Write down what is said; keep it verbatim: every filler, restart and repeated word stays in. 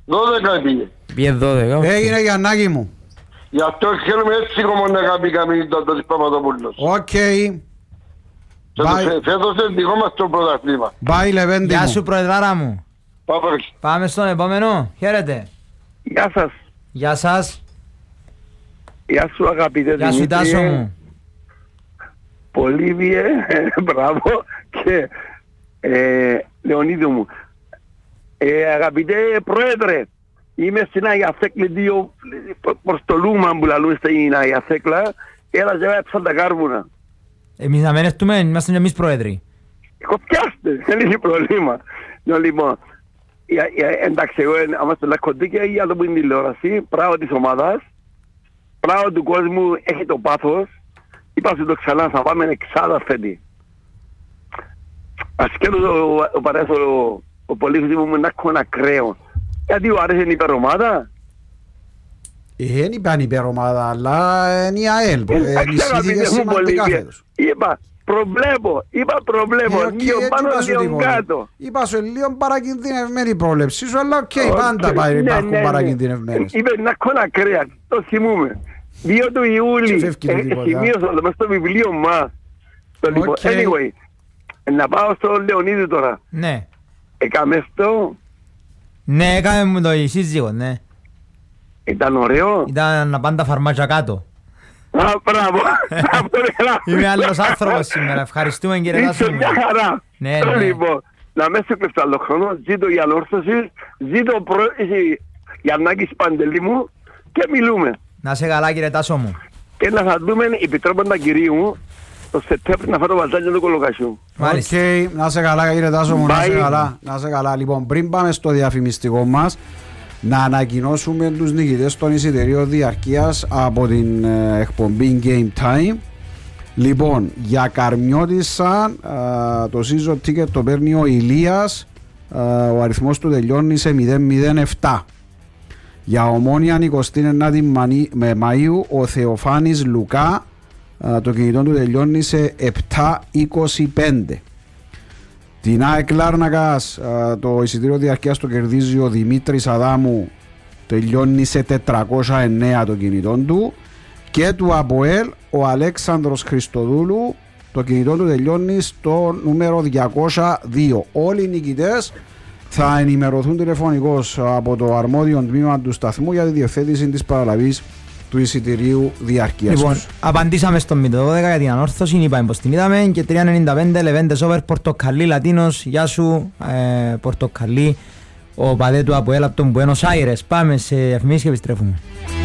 δώδεκα πήγε. Πήγε δώδεκα. Έγινε Γιαννάκη μου. Γι' αυτό θέλουμε έτσι κομμόνα κάποιο καμίνιτο το της Παπαδοπούλος. Οκ. Φέτος είναι δικό μας το πρωταθλήμα. Bye Λεβέντη μου. Γεια σου προεδράρα μου. Πάμε. Πάμε στον επόμενο. Χαίρετε. Γεια σας. Γεια σας. Γεια σου αγαπητέ Γεια σου Τάσο μου. Πολύβιε, μπράβο και ε, Λεωνίδου μου. Ε, αγαπητέ Πρόεδρε, είμαι στην Αγία Θέκλη δύο προς το Λούμα που λαλούν στην Αγία Θέκλα. Έλα και έψαν τα κάρβουνα. Εμείς να μένουμε, είμαστε και εμείς πρόεδροι. Κοπιάστε, δεν έχει πρόβλημα. Λοιπόν, εντάξει, εγώ είμαστε λακκοντίκια για το που είναι τηλεόραση, πράγμα της ομάδας, πράγμα του κόσμου, έχει το πάθος. Είπα σου το ξανά, θα πάμε εξάδα φέτη. Ασχέτως ο παρέας ο πολίτης μου να έχω ένα κρέο. Γιατί του άρεσε η υπερομάδα. Δεν είπαν υπερομάδα, αλλά είναι η ΑΕΛ. Ενισχύθηκε σημαντικά φέτος. Είπα, προβλέπω, είπα προβλέπω, λίγο πάνω, λίγο κάτω. Είπα σου λίγο παρακινδυνευμένη η πρόβλεψη σου, αλλά οκ, πάντα υπάρχουν παρακινδυνευμένες. Είπε να έχω ένα κρέα, το θυμούμε. δύο του Ιούλη, σημείωσα το μες στο βιβλίο μας. Anyway, να πάω στο Λεωνίδη τώρα. Ναι. Έκαμε στο. Ναι, έκαμε μου το σύζυγο, ναι. Ήταν ωραίο. Ήταν να πάνε τα φαρμάκια κάτω. Α, μπράβο. Είμαι άλλος άνθρωπος σήμερα, ευχαριστούμε κύριε Τάσο. Είσαι μια χαρά. Ναι, ναι. Λοιπόν, να με σε κλεφτά άλλο χρόνο, ζήτω η ανόρθωση, ζήτω Γιαννάκης Παντελή μου και μιλούμε. Να σε καλά κύριε Τάσο μου. Και να θα δούμε επιτρέποντα κυρίου μου το Σεπτέμβρη να φέρω βαζάλια του κολοκασιού. Μάλιστα. Οκ, να σε καλά κύριε Τάσο μου, να σε καλά. Να σε καλά. Λοιπόν, πριν πάμε στο διαφημιστικό μας, να ανακοινώσουμε τους νικητές των εισιτηρίων διαρκείας από την ε, εκπομπή Game Time. Λοιπόν, για Καρμιώτισσα ε, το season ticket το παίρνει ο Ηλίας, ε, ο αριθμός του τελειώνει σε μηδέν μηδέν επτά. Για Ομόνια εικοστή ενάτη Μαΐου ο Θεοφάνης Λουκά, ε, το κινητό του τελειώνει σε επτά είκοσι πέντε. Την ΑΕΚ Λάρνακας το εισιτήριο διαρκείας το κερδίζει ο Δημήτρης Αδάμου, τελειώνει σε τετρακόσια εννέα το κινητό του. Και του ΑΠΟΕΛ ο Αλέξανδρος Χριστοδούλου, το κινητό του τελειώνει στο νούμερο διακόσια δύο. Όλοι οι νικητές θα ενημερωθούν τηλεφωνικώς από το αρμόδιο τμήμα του σταθμού για τη διευθέτηση της παραλαβής του εισιτηρίου διαρκείας. Λοιπόν, απαντήσαμε στο μηδέν δώδεκα για την ανόρθωση, είπαμε πως την είδαμε, και τρία ενενήντα πέντε Λεβέντες over Πορτοκαλί Λατίνος. Γεια σου ε, Πορτοκαλί, ο παδέ του ΑΠΟΕΛ από τον Μπουένος Άιρες. Πάμε σε διαφημίσεις και επιστρέφουμε.